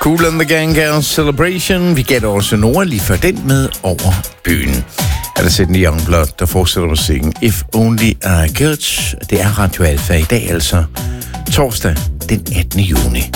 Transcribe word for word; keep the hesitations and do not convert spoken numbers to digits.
Kool and the Gang er Celebration. Vi gætter også Nora lige før den med Over byen. Er der Sydney Youngblood, der fortsætter musikken If Only I Could. Det er Radio Alfa i dag, altså torsdag den attende juni.